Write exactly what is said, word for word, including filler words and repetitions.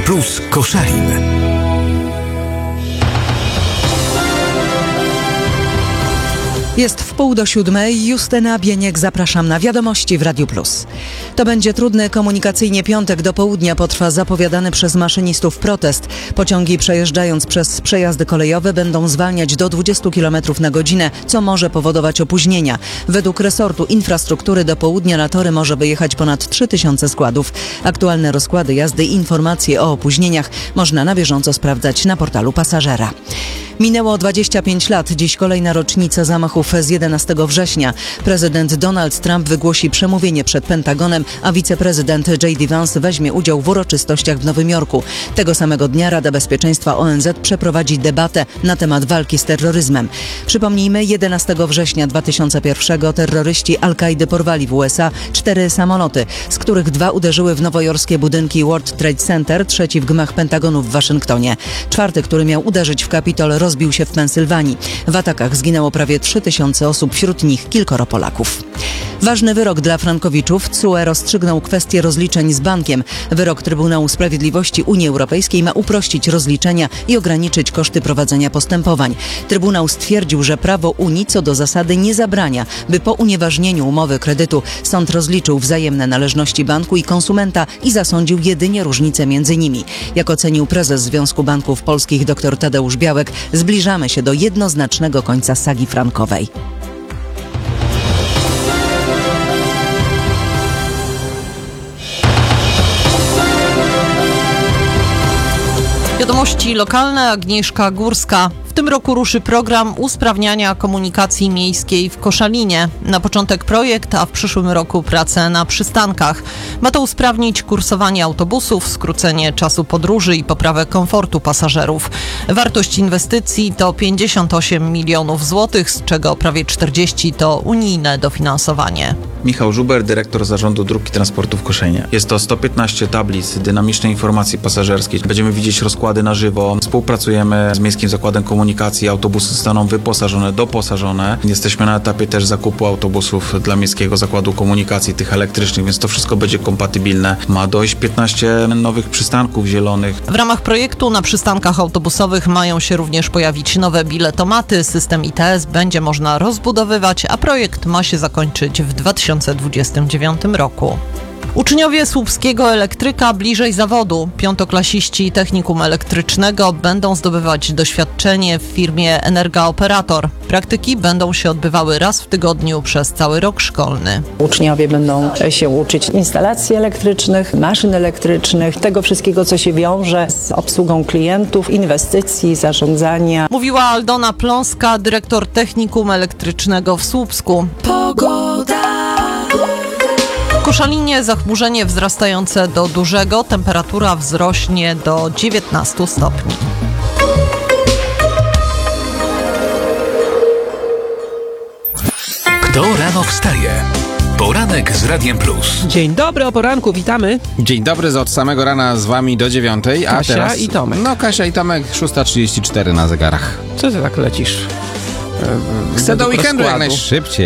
Plus Koszalin. Jest w pół do siódmej. Justyna Bieniek, zapraszam na wiadomości w Radiu Plus. To będzie trudny komunikacyjnie piątek. Do południa potrwa zapowiadany przez maszynistów protest. Pociągi przejeżdżając przez przejazdy kolejowe będą zwalniać do dwudziestu kilometrów na godzinę, co może powodować opóźnienia. Według resortu infrastruktury do południa na tory może wyjechać ponad trzy tysiące składów. Aktualne rozkłady jazdy i informacje o opóźnieniach można na bieżąco sprawdzać na portalu Pasażera. Minęło dwadzieścia pięć lat. Dziś kolejna rocznica zamachów z jedenastego września. Prezydent Donald Trump wygłosi przemówienie przed Pentagonem, a wiceprezydent J D Vance weźmie udział w uroczystościach w Nowym Jorku. Tego samego dnia Rada Bezpieczeństwa O N Z przeprowadzi debatę na temat walki z terroryzmem. Przypomnijmy, jedenastego września dwa tysiące pierwszego terroryści Al-Kaidy porwali w U S A cztery samoloty, z których dwa uderzyły w nowojorskie budynki World Trade Center, trzeci w gmach Pentagonu w Waszyngtonie. Czwarty, który miał uderzyć w Kapitol, rozbił się w Pensylwanii. W atakach zginęło prawie trzy tysiące osób, wśród nich kilkoro Polaków. Ważny wyrok dla frankowiczów. T S U E rozstrzygnął kwestię rozliczeń z bankiem. Wyrok Trybunału Sprawiedliwości Unii Europejskiej ma uprościć rozliczenia i ograniczyć koszty prowadzenia postępowań. Trybunał stwierdził, że prawo Unii co do zasady nie zabrania, by po unieważnieniu umowy kredytu sąd rozliczył wzajemne należności banku i konsumenta i zasądził jedynie różnice między nimi. Jak ocenił prezes Związku Banków Polskich dr Tadeusz Białek, zbliżamy się do jednoznacznego końca sagi frankowej. Wiadomości lokalne, Agnieszka Górska. W tym roku ruszy program usprawniania komunikacji miejskiej w Koszalinie. Na początek projekt, a w przyszłym roku prace na przystankach. Ma to usprawnić kursowanie autobusów, skrócenie czasu podróży i poprawę komfortu pasażerów. Wartość inwestycji to pięćdziesiąt osiem milionów złotych, z czego prawie czterdzieści to unijne dofinansowanie. Michał Żuber, dyrektor Zarządu Dróg i Transportu w Koszynie. Jest to sto piętnaście tablic dynamicznej informacji pasażerskiej. Będziemy widzieć rozkłady na żywo. Współpracujemy z Miejskim Zakładem Komunikacji. Autobusy zostaną wyposażone, doposażone. Jesteśmy na etapie też zakupu autobusów dla Miejskiego Zakładu Komunikacji, tych elektrycznych, więc to wszystko będzie kompatybilne. Ma dojść piętnaście nowych przystanków zielonych. W ramach projektu na przystankach autobusowych mają się również pojawić nowe biletomaty. System I T S będzie można rozbudowywać, a projekt ma się zakończyć w dwa tysiące dwudziestym dziewiątym roku. Uczniowie słupskiego elektryka bliżej zawodu. Piątoklasiści technikum elektrycznego będą zdobywać doświadczenie w firmie Energa Operator. Praktyki będą się odbywały raz w tygodniu przez cały rok szkolny. Uczniowie będą się uczyć instalacji elektrycznych, maszyn elektrycznych, tego wszystkiego, co się wiąże z obsługą klientów, inwestycji, zarządzania. Mówiła Aldona Pląska, dyrektor technikum elektrycznego w Słupsku. Pogoda. W Koszalinie zachmurzenie wzrastające do dużego, temperatura wzrośnie do dziewiętnastu stopni. Kto rano wstaje? Poranek z Radiem Plus. Dzień dobry, o poranku, witamy. Dzień dobry, od samego rana z wami do dziewiątej. A Kasia teraz, i Tomek. No, Kasia i Tomek, szósta trzydzieści cztery na zegarach. Co ty tak lecisz? Chcę do weekendu jak rozkładu. najszybciej.